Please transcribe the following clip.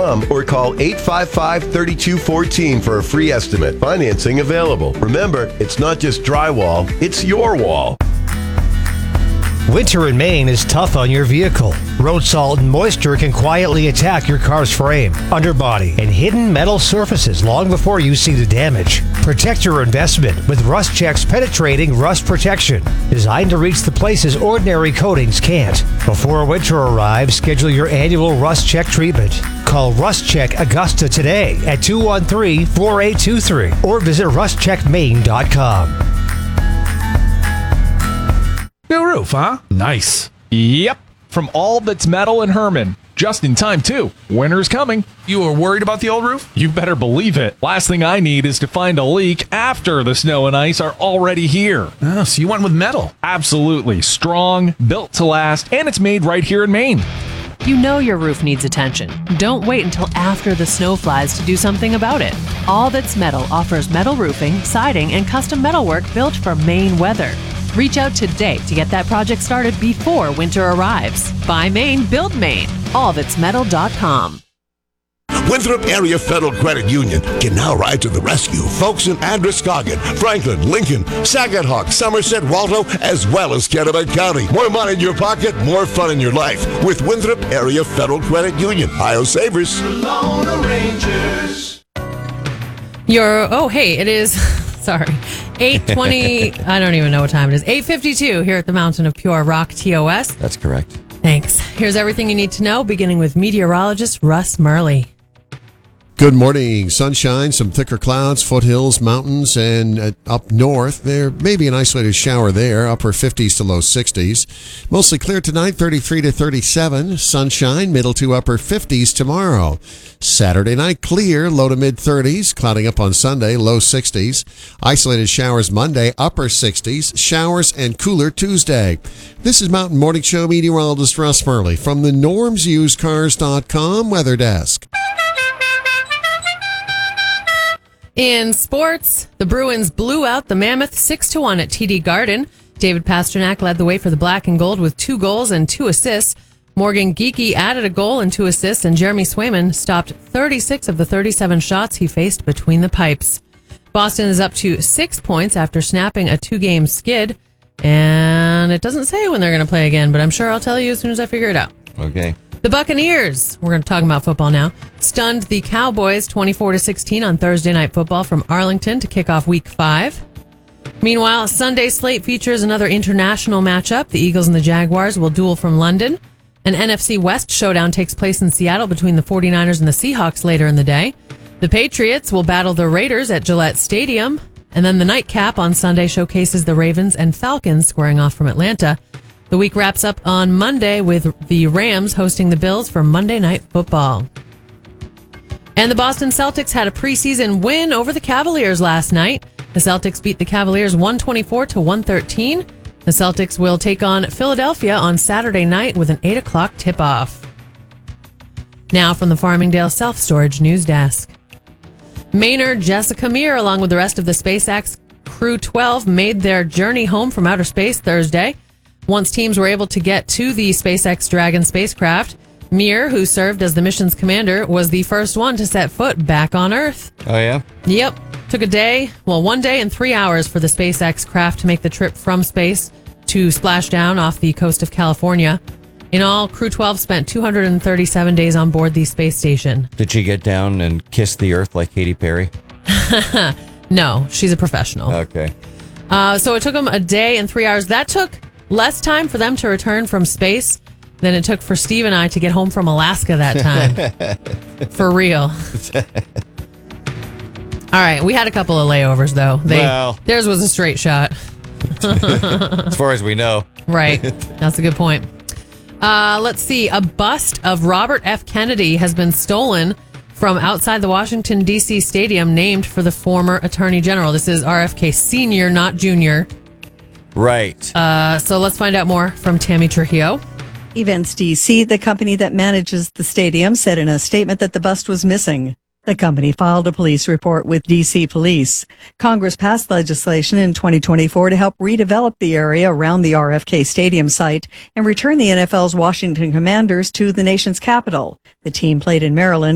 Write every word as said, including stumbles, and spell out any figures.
Or call eight five five, three two one four for a free estimate. Financing available. Remember, it's not just drywall, it's your wall. Winter in Maine is tough on your vehicle. Road salt and moisture can quietly attack your car's frame, underbody, and hidden metal surfaces long before you see the damage. Protect your investment with Rust Check's penetrating rust protection, designed to reach the places ordinary coatings can't. Before winter arrives, schedule your annual Rust Check treatment. Call Rust Check Augusta today at two one three, four eight two three or visit rust check maine dot com. New roof, huh? Nice. Yep. From All That's Metal and Herman. Just in time, too. Winter's coming. You were worried about the old roof? You better believe it. Last thing I need is to find a leak after the snow and ice are already here. Oh, so you went with metal. Absolutely. Strong, built to last, and it's made right here in Maine. You know your roof needs attention. Don't wait until after the snow flies to do something about it. All That's Metal offers metal roofing, siding, and custom metalwork built for Maine weather. Reach out today to get that project started before winter arrives. Buy Maine, build Maine. all that's metal dot com. Winthrop Area Federal Credit Union can now ride to the rescue. Folks in Androscoggin, Franklin, Lincoln, Saginaw, Somerset, Waldo, as well as Kennebec County. More money in your pocket, more fun in your life. With Winthrop Area Federal Credit Union. Ohio Savers. Lone Rangers. Your, oh, hey, it is, sorry, eight twenty, I don't even know what time it is, eight fifty-two here at the Mountain of Pure Rock, T O S. That's correct. Thanks. Here's everything you need to know, beginning with meteorologist Russ Murley. Good morning. Sunshine, some thicker clouds, foothills, mountains, and uh, up north. There may be an isolated shower there, upper fifties to low sixties. Mostly clear tonight, thirty-three to thirty-seven. Sunshine, middle to upper fifties tomorrow. Saturday night, clear, low to mid thirties. Clouding up on Sunday, low sixties. Isolated showers Monday, upper sixties. Showers and cooler Tuesday. This is Mountain Morning Show meteorologist Russ Murley from the norms used cars dot com weather desk. In sports, the Bruins blew out the Mammoth six to one at T D Garden. David Pasternak led the way for the black and gold with two goals and two assists. Morgan Geekie added a goal and two assists, and Jeremy Swayman stopped thirty-six of the thirty-seven shots he faced between the pipes. Boston is up to six points after snapping a two-game skid, and it doesn't say when they're going to play again, but I'm sure I'll tell you as soon as I figure it out. Okay. The Buccaneers, we're going to talk about football now, stunned the Cowboys twenty-four to sixteen on Thursday Night Football from Arlington to kick off Week five. Meanwhile, Sunday's slate features another international matchup. The Eagles and the Jaguars will duel from London. An N F C West showdown takes place in Seattle between the forty-niners and the Seahawks later in the day. The Patriots will battle the Raiders at Gillette Stadium. And then the nightcap on Sunday showcases the Ravens and Falcons squaring off from Atlanta. The week wraps up on Monday with the Rams hosting the Bills for Monday Night Football. And the Boston Celtics had a preseason win over the Cavaliers last night. The Celtics beat the Cavaliers one twenty-four to one thirteen. The Celtics will take on Philadelphia on Saturday night with an eight o'clock tip-off. Now from the Farmingdale Self-Storage News Desk. Maynard Jessica Meir, along with the rest of the SpaceX Crew twelve, made their journey home from outer space Thursday. Once teams were able to get to the SpaceX Dragon spacecraft, Meir, who served as the mission's commander, was the first one to set foot back on Earth. Oh, yeah? Yep. Took a day, well, one day and three hours for the SpaceX craft to make the trip from space to splash down off the coast of California. In all, Crew twelve spent two hundred thirty-seven days on board the space station. Did she get down and kiss the Earth like Katy Perry? No, she's a professional. Okay. Uh, so it took them a day and three hours. That took less time for them to return from space than it took for Steve and I to get home from Alaska that time. For real. All right, we had a couple of layovers, though. They, well. Theirs was a straight shot. As far as we know. Right. That's a good point. Uh, let's see. A bust of Robert F. Kennedy has been stolen from outside the Washington, D C stadium named for the former Attorney General. This is R F K Senior, not Junior Right. Uh, so let's find out more from Tammy Trujillo. Events D C, the company that manages the stadium, said in a statement that the bust was missing. The company filed a police report with D C Police. Congress passed legislation in twenty twenty-four to help redevelop the area around the R F K Stadium site and return the N F L's Washington Commanders to the nation's capital. The team played in Maryland